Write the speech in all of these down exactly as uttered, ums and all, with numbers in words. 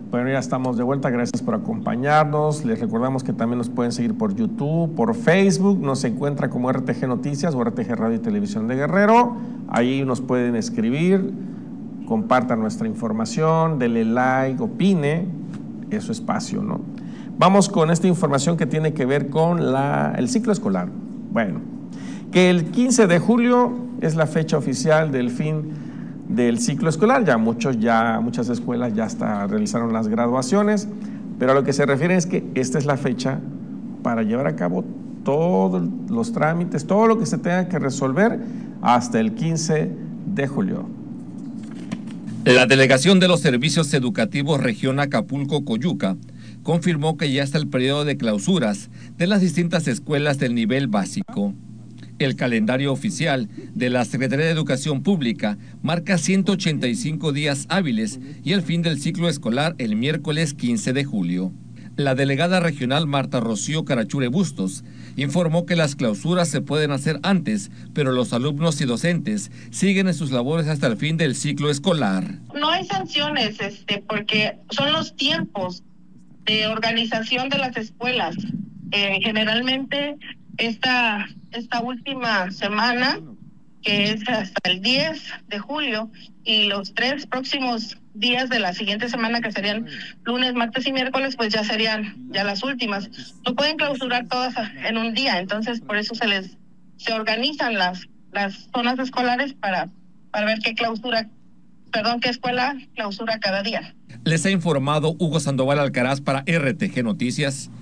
Bueno, ya estamos de vuelta, gracias por acompañarnos. Les recordamos que también nos pueden seguir por YouTube, por Facebook, nos encuentra como R T G Noticias o R T G Radio y Televisión de Guerrero. Ahí nos pueden escribir, compartan nuestra información, denle like, opine, es su espacio, ¿no? Vamos con esta información que tiene que ver con la, el ciclo escolar. Bueno, que el quince de julio es la fecha oficial del fin del ciclo escolar. Ya muchos, ya muchas escuelas ya hasta realizaron las graduaciones, pero a lo que se refiere es que esta es la fecha para llevar a cabo todos los trámites, todo lo que se tenga que resolver hasta el quince de julio. La Delegación de los Servicios Educativos Región Acapulco-Coyuca confirmó que ya está el periodo de clausuras de las distintas escuelas del nivel básico. El calendario oficial de la Secretaría de Educación Pública marca ciento ochenta y cinco días hábiles y el fin del ciclo escolar el miércoles quince de julio. La delegada regional Marta Rocío Carachure Bustos informó que las clausuras se pueden hacer antes, pero los alumnos y docentes siguen en sus labores hasta el fin del ciclo escolar. No hay sanciones, este, porque son los tiempos de organización de las escuelas. Eh, generalmente esta, esta última semana, que es hasta el diez de julio, y los tres próximos días de la siguiente semana, que serían lunes, martes y miércoles, pues ya serían ya las últimas. No pueden clausurar todas en un día, entonces por eso se les se organizan las las zonas escolares para para ver qué clausura, perdón, qué escuela clausura cada día. Les ha informado Hugo Sandoval Alcaraz para R T G Noticias.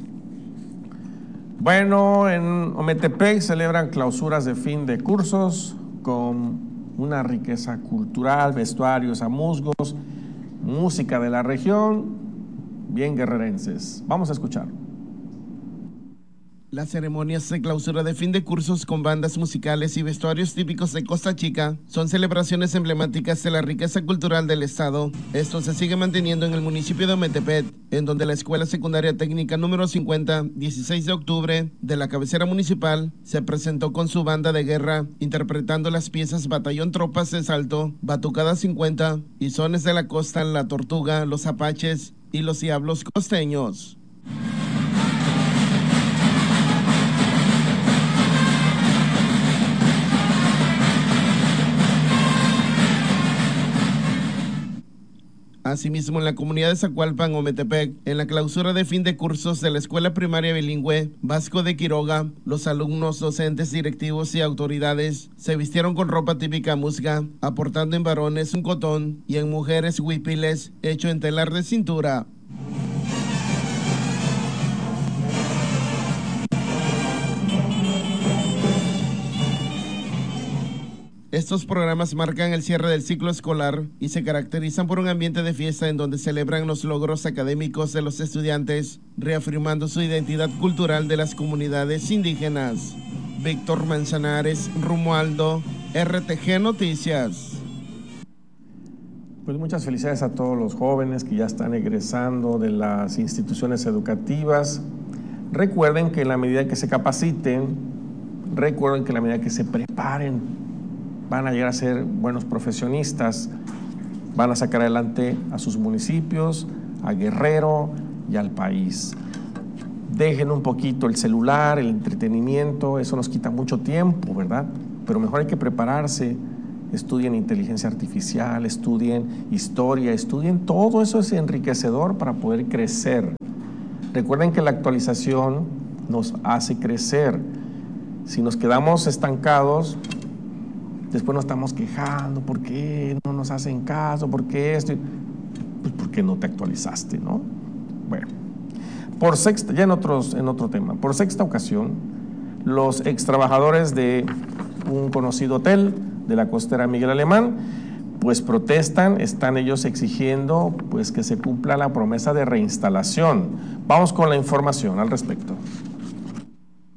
Bueno, en Ometepec celebran clausuras de fin de cursos con una riqueza cultural, vestuarios, amuzgos, música de la región, bien guerrerenses. Vamos a escuchar. Las ceremonias de clausura de fin de cursos con bandas musicales y vestuarios típicos de Costa Chica son celebraciones emblemáticas de la riqueza cultural del estado. Esto se sigue manteniendo en el municipio de Ometepec, en donde la Escuela Secundaria Técnica número cincuenta, dieciséis de octubre, de la cabecera municipal, se presentó con su banda de guerra, interpretando las piezas Batallón Tropas de Salto, Batucada cincuenta y Sones de la Costa, La Tortuga, Los Apaches y Los Diablos Costeños. Asimismo, en la comunidad de Zacualpan, Ometepec, en la clausura de fin de cursos de la Escuela Primaria Bilingüe Vasco de Quiroga, los alumnos, docentes, directivos y autoridades se vistieron con ropa típica musga, aportando en varones un cotón y en mujeres huipiles hecho en telar de cintura. Estos programas marcan el cierre del ciclo escolar y se caracterizan por un ambiente de fiesta en donde celebran los logros académicos de los estudiantes, reafirmando su identidad cultural de las comunidades indígenas. Víctor Manzanares, Romualdo, R T G Noticias. Pues muchas felicidades a todos los jóvenes que ya están egresando de las instituciones educativas. Recuerden que en la medida que se capaciten, recuerden que en la medida que se preparen, van a llegar a ser buenos profesionistas, van a sacar adelante a sus municipios, a Guerrero y al país. Dejen un poquito el celular, el entretenimiento, eso nos quita mucho tiempo, ¿verdad? Pero mejor hay que prepararse, estudien inteligencia artificial, estudien historia, estudien, todo eso es enriquecedor para poder crecer. Recuerden que la actualización nos hace crecer. Si nos quedamos estancados, después nos estamos quejando, ¿por qué no nos hacen caso? ¿Por qué esto? Pues porque no te actualizaste, ¿no? Bueno, por sexta, ya en, otros, en otro tema, por sexta ocasión, los ex trabajadores de un conocido hotel de la costera Miguel Alemán, pues protestan, están ellos exigiendo pues que se cumpla la promesa de reinstalación. Vamos con la información al respecto.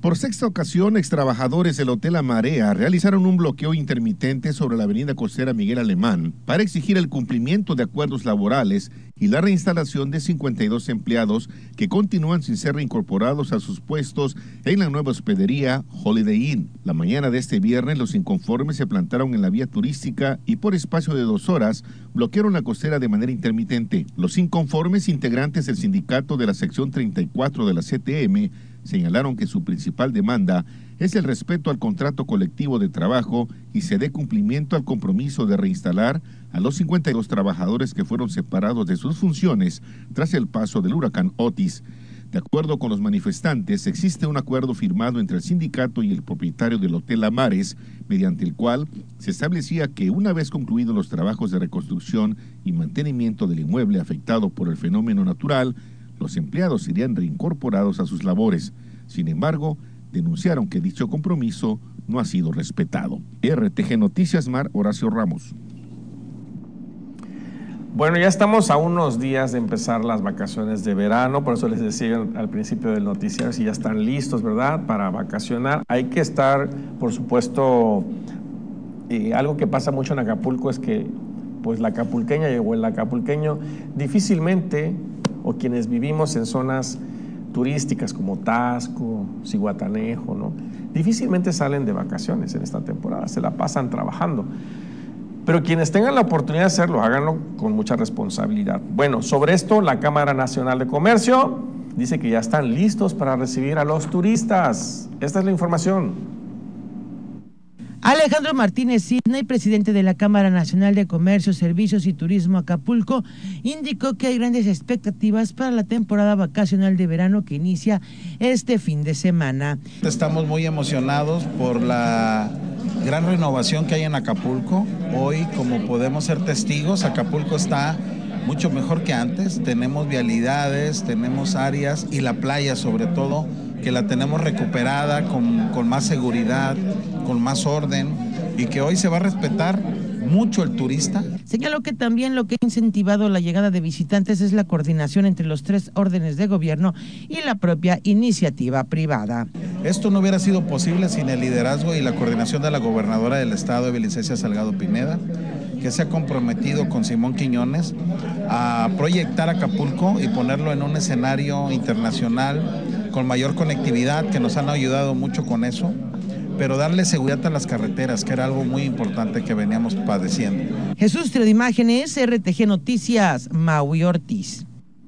Por sexta ocasión, extrabajadores del Hotel La Marea realizaron un bloqueo intermitente sobre la avenida costera Miguel Alemán para exigir el cumplimiento de acuerdos laborales y la reinstalación de cincuenta y dos empleados que continúan sin ser reincorporados a sus puestos en la nueva hospedería Holiday Inn. La mañana de este viernes, los inconformes se plantaron en la vía turística y por espacio de dos horas bloquearon la costera de manera intermitente. Los inconformes, integrantes del sindicato de la sección treinta y cuatro de la C T M, señalaron que su principal demanda es el respeto al contrato colectivo de trabajo y se dé cumplimiento al compromiso de reinstalar a los cincuenta y dos trabajadores que fueron separados de sus funciones tras el paso del huracán Otis. De acuerdo con los manifestantes, existe un acuerdo firmado entre el sindicato y el propietario del Hotel Amares, mediante el cual se establecía que una vez concluidos los trabajos de reconstrucción y mantenimiento del inmueble afectado por el fenómeno natural, los empleados serían reincorporados a sus labores. Sin embargo, denunciaron que dicho compromiso no ha sido respetado. R T G Noticias, Mar Horacio Ramos. Bueno, ya estamos a unos días de empezar las vacaciones de verano, por eso les decía al principio del noticiario, si ya están listos, ¿verdad?, para vacacionar. Hay que estar, por supuesto, eh, algo que pasa mucho en Acapulco es que pues la acapulqueña o el acapulqueño difícilmente, o quienes vivimos en zonas turísticas como Taxco, Zihuatanejo, ¿no?, difícilmente salen de vacaciones en esta temporada, se la pasan trabajando. Pero quienes tengan la oportunidad de hacerlo, háganlo con mucha responsabilidad. Bueno, sobre esto, la Cámara Nacional de Comercio dice que ya están listos para recibir a los turistas. Esta es la información. Alejandro Martínez Sidney, presidente de la Cámara Nacional de Comercio, Servicios y Turismo Acapulco, indicó que hay grandes expectativas para la temporada vacacional de verano que inicia este fin de semana. Estamos muy emocionados por la gran renovación que hay en Acapulco. Hoy, como podemos ser testigos, Acapulco está mucho mejor que antes. Tenemos vialidades, tenemos áreas y la playa sobre todo, que la tenemos recuperada con, con más seguridad, con más orden, y que hoy se va a respetar mucho el turista. Señaló que también lo que ha incentivado la llegada de visitantes es la coordinación entre los tres órdenes de gobierno y la propia iniciativa privada. Esto no hubiera sido posible sin el liderazgo y la coordinación de la gobernadora del estado, Evelyn Cecia Salgado Pineda, que se ha comprometido con Simón Quiñones a proyectar Acapulco y ponerlo en un escenario internacional con mayor conectividad, que nos han ayudado mucho con eso, pero darle seguridad a las carreteras, que era algo muy importante que veníamos padeciendo. Jesús Trio de Imágenes, R T G Noticias, Maui Ortiz.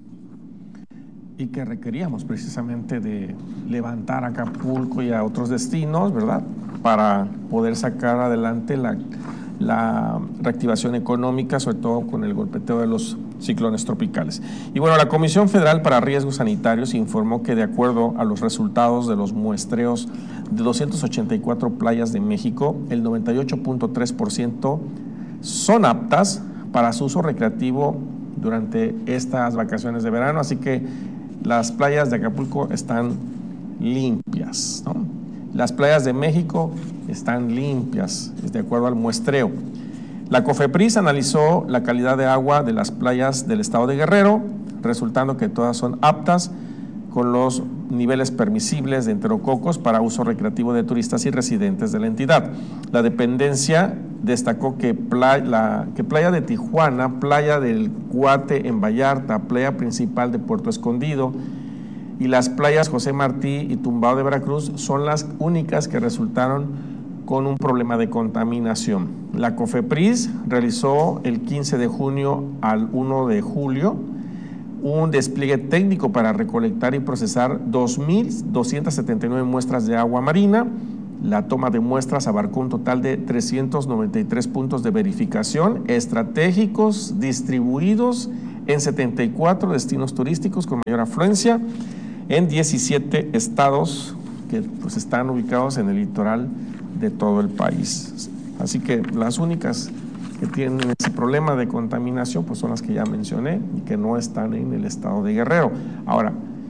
Y que requeríamos precisamente de levantar a Acapulco y a otros destinos, ¿verdad?, para poder sacar adelante la, la reactivación económica, sobre todo con el golpeteo de los ciclones tropicales. Y bueno, la Comisión Federal para Riesgos Sanitarios informó que de acuerdo a los resultados de los muestreos de doscientas ochenta y cuatro playas de México, el noventa y ocho punto tres por ciento son aptas para su uso recreativo durante estas vacaciones de verano, así que las playas de Acapulco están limpias, ¿no? Las playas de México están limpias, de acuerdo al muestreo. La COFEPRIS analizó la calidad de agua de las playas del estado de Guerrero, resultando que todas son aptas con los niveles permisibles de enterococos para uso recreativo de turistas y residentes de la entidad. La dependencia destacó que playa, la, que playa de Tijuana, playa del Cuate en Vallarta, playa principal de Puerto Escondido y las playas José Martí y Tumbao de Veracruz son las únicas que resultaron con un problema de contaminación. La COFEPRIS realizó el quince de junio al primero de julio un despliegue técnico para recolectar y procesar dos mil doscientas setenta y nueve muestras de agua marina. La toma de muestras abarcó un total de trescientos noventa y tres puntos de verificación estratégicos distribuidos en setenta y cuatro destinos turísticos con mayor afluencia en diecisiete estados que pues, están ubicados en el litoral de todo el país. Así que las únicas que tienen ese problema de contaminación pues son las que ya mencioné y que no están en el estado de Guerrero. Ahora,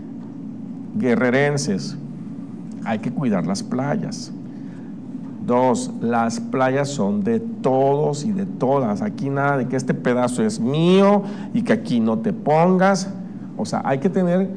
guerrerenses, hay que cuidar las playas. Dos, las playas son de todos y de todas. Aquí nada de que este pedazo es mío y que aquí no te pongas. O sea, hay que tener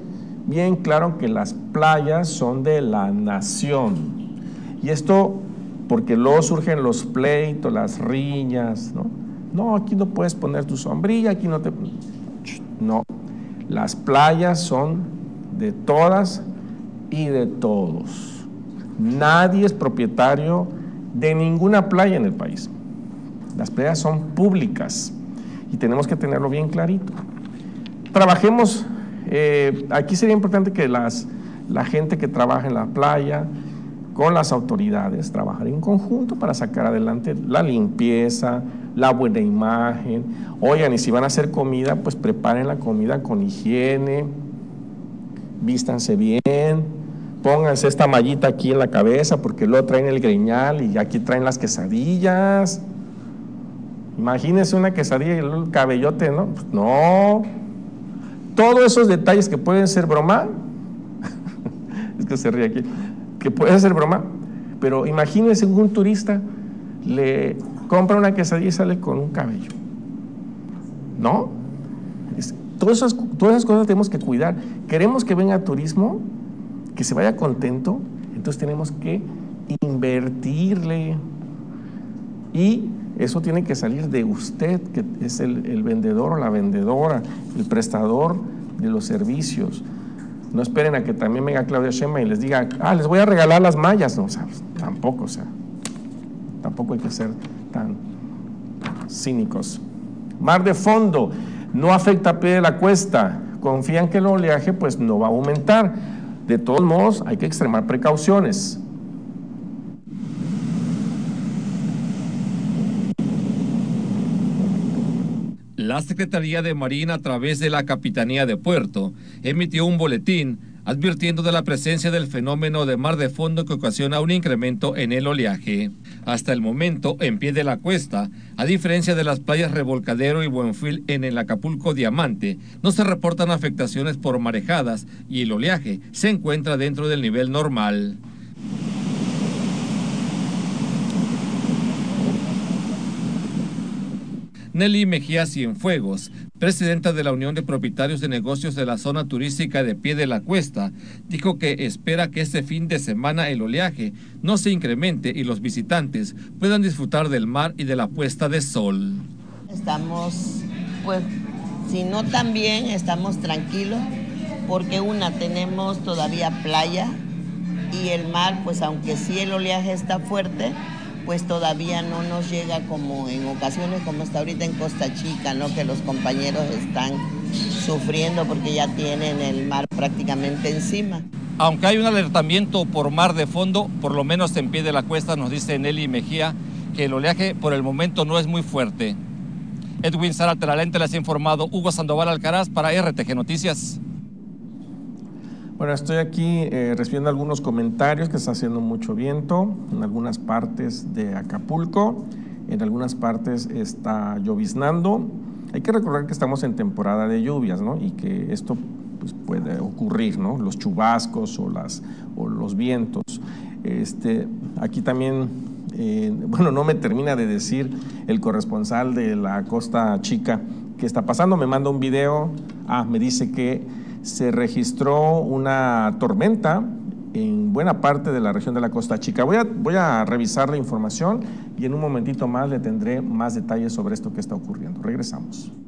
bien claro que las playas son de la nación. Y esto porque luego surgen los pleitos, las riñas, ¿no? No, aquí no puedes poner tu sombrilla, aquí no te... No, las playas son de todas y de todos. Nadie es propietario de ninguna playa en el país. Las playas son públicas y tenemos que tenerlo bien clarito. Trabajemos, eh, aquí sería importante que las, la gente que trabaja en la playa con las autoridades trabajar en conjunto para sacar adelante la limpieza, la buena imagen. Oigan, y si van a hacer comida, pues preparen la comida con higiene, vístanse bien, pónganse esta mallita aquí en la cabeza porque luego traen el greñal y aquí traen las quesadillas. Imagínense una quesadilla y el cabellote, ¿no? Pues no. Todos esos detalles que pueden ser broma, es que se ríe aquí, que puede ser broma, pero imagínense un turista le compra una quesadilla y sale con un cabello, ¿no? Es, todas, esas, todas esas cosas tenemos que cuidar. Queremos que venga turismo, que se vaya contento, entonces tenemos que invertirle y eso tiene que salir de usted, que es el, el vendedor o la vendedora, el prestador de los servicios. No esperen a que también venga Claudia Sheinbaum y les diga, ah, les voy a regalar las mallas. No, o sea, tampoco, o sea, tampoco hay que ser tan cínicos. Mar de fondo, no afecta a pie de la cuesta. Confían que el oleaje pues no va a aumentar. De todos modos, hay que extremar precauciones. La Secretaría de Marina, a través de la Capitanía de Puerto, emitió un boletín advirtiendo de la presencia del fenómeno de mar de fondo que ocasiona un incremento en el oleaje. Hasta el momento, en pie de la cuesta, a diferencia de las playas Revolcadero y Buenfil en el Acapulco Diamante, no se reportan afectaciones por marejadas y el oleaje se encuentra dentro del nivel normal. Nelly Mejía Cienfuegos, presidenta de la Unión de Propietarios de Negocios de la Zona Turística de Pie de la Cuesta, dijo que espera que este fin de semana el oleaje no se incremente y los visitantes puedan disfrutar del mar y de la puesta de sol. Estamos, pues, si no tan bien, estamos tranquilos, porque una, tenemos todavía playa y el mar, pues aunque sí el oleaje está fuerte, pues todavía no nos llega como en ocasiones como está ahorita en Costa Chica, ¿no? Que los compañeros están sufriendo porque ya tienen el mar prácticamente encima. Aunque hay un alertamiento por mar de fondo, por lo menos en Pie de la Cuesta, nos dice Nelly Mejía que el oleaje por el momento no es muy fuerte. Edwin Zárate, la lente, les ha informado Hugo Sandoval Alcaraz para R T G Noticias. Bueno, estoy aquí eh, recibiendo algunos comentarios que está haciendo mucho viento en algunas partes de Acapulco, en algunas partes está lloviznando. Hay que recordar que estamos en temporada de lluvias, ¿no? Y que esto pues, puede ocurrir, ¿no? Los chubascos o, las, o los vientos. Este, aquí también, eh, bueno, no me termina de decir el corresponsal de la Costa Chica qué está pasando. Me manda un video, ah, me dice que se registró una tormenta en buena parte de la región de la Costa Chica. Voy a, voy a revisar la información y en un momentito más le tendré más detalles sobre esto que está ocurriendo. Regresamos.